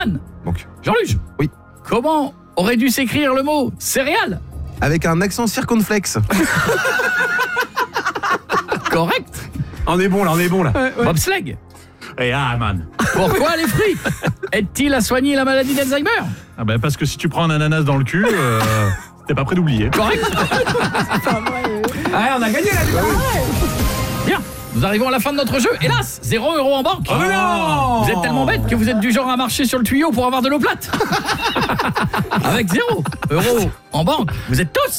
Donc, Jean-Luc. Oui. Comment aurait dû s'écrire le mot céréales? avec un accent circonflexe. Correct. On est bon là. Bobsleigh. Et man. Pourquoi les fruits aident-ils à soigner la maladie d'Alzheimer? Ah ben parce que si tu prends un ananas dans le cul, t'es pas prêt d'oublier. Correct. Ah, on a gagné là. Bien. Nous arrivons à la fin de notre jeu. Hélas, 0 € en banque. Oh mais non. Vous êtes tellement bête que vous êtes du genre à marcher sur le tuyau pour avoir de l'eau plate. Avec 0 € en banque, vous êtes tous